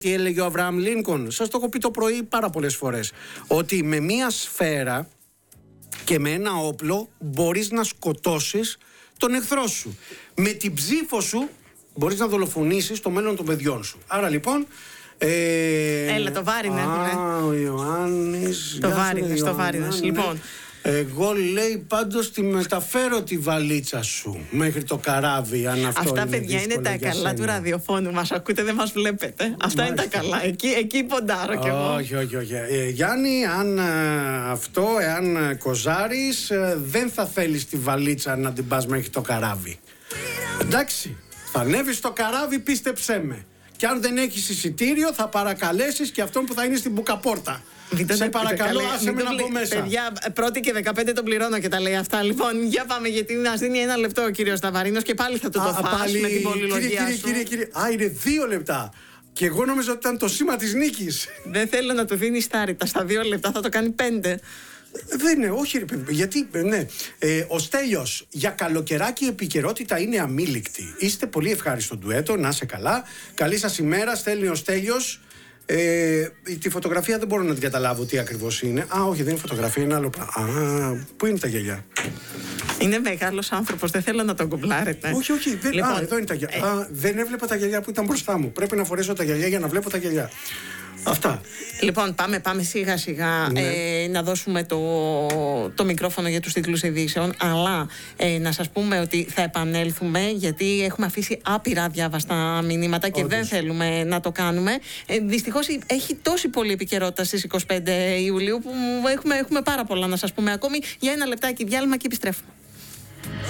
Τι έλεγε ο Αβραάμ Λίνκον? Σας το έχω πει το πρωί πάρα πολλές φορές. Ότι με μία σφαίρα και με ένα όπλο μπορείς να σκοτώσεις τον εχθρό σου. Με την ψήφο σου μπορείς να δολοφονήσεις το μέλλον των παιδιών σου. Άρα λοιπόν... Έλα, το Βάρινε. Ο Ιωάννης. Το Βάρινες. Λοιπόν. Εγώ λέει πάντως τη μεταφέρω τη βαλίτσα σου μέχρι το καράβι, αν αυτό αυτά, είναι παιδιά, είναι τα καλά σένα. του ραδιοφώνου. Μας ακούτε, δεν μας βλέπετε. Αυτά είναι τα καλά. Εκεί ποντάρω κι εγώ. Όχι. Γιάννη, εάν κοζάρεις, δεν θα θέλεις τη βαλίτσα να την πας μέχρι το καράβι. Εντάξει, θα ανέβεις στο καράβι, πίστεψέ με. Και αν δεν έχεις εισιτήριο, θα παρακαλέσεις και αυτόν που θα είναι στην μπουκαπόρτα. Σε παρακαλώ, άσε με να μπω μέσα. Παιδιά, 1η και 15 τον πληρώνω και τα λέει αυτά. Λοιπόν, για πάμε, γιατί μας δίνει 1 λεπτό ο κύριος Σταβαρίνος και πάλι θα του το φας με την πολυλογία σου. Κύριε, είναι 2 λεπτά. Και εγώ νόμιζα ότι ήταν το σήμα της νίκης. Δεν θέλω να του δίνει στάρητα. Στα 2 λεπτά θα το κάνει 5. Δεν είναι, όχι ρε παιδί. Γιατί, ναι. Ο Στέλιος, για καλοκαιράκι η επικαιρότητα είναι αμήλικτη. Είστε πολύ ευχάριστο ντουέτο, να είσαι καλά. Καλή σας ημέρα, στέλνει ο Στέλιος. Τη φωτογραφία δεν μπορώ να την καταλάβω τι ακριβώς είναι. Όχι, δεν είναι φωτογραφία, είναι άλλο πράγμα. Πού είναι τα γυαλιά? Είναι μεγάλος άνθρωπος, δεν θέλω να τον κουμπλάρετε. Όχι, λοιπόν, εδώ είναι τα γυαλιά. Δεν έβλεπα τα γυαλιά που ήταν μπροστά μου. Πρέπει να φορέσω τα γυαλιά για να βλέπω τα γυαλιά. Αυτά. Λοιπόν, πάμε σιγά σιγά να δώσουμε το μικρόφωνο για τους τίτλους ειδήσεων. Αλλά να σας πούμε ότι θα επανέλθουμε, γιατί έχουμε αφήσει άπειρα διάβαστα μηνύματα και δεν θέλουμε να το κάνουμε. Δυστυχώς έχει τόση πολλή επικαιρότητα στις 25 Ιουλίου που έχουμε πάρα πολλά να σας πούμε ακόμη. Για 1 λεπτάκι διάλειμμα και επιστρέφουμε.